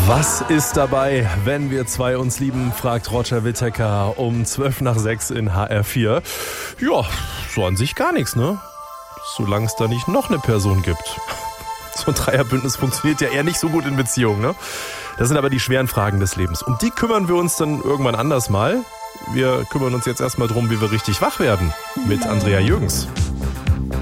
Was ist dabei, wenn wir zwei uns lieben, fragt Roger Whittaker um 5:12 in HR4. Ja, so an sich gar nichts, ne? Solange es da nicht noch eine Person gibt. So ein Dreierbündnis funktioniert ja eher nicht so gut in Beziehungen, ne? Das sind aber die schweren Fragen des Lebens. Um die kümmern wir uns dann irgendwann anders mal. Wir kümmern uns jetzt erstmal drum, wie wir richtig wach werden. Mit Andrea Jürgens.